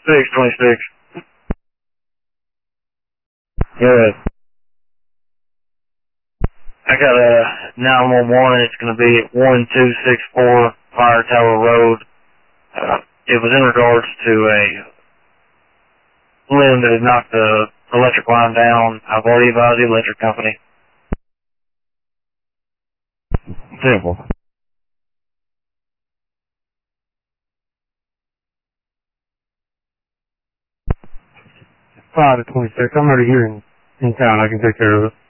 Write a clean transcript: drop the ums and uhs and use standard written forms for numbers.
626. Good. I got a 911. It's going to be at 1264 Fire Tower Road. It was in regards to a limb that had knocked the electric line down. I've already advised the electric company. Simple. 5 to 26. I'm already here in town. I can take care of it.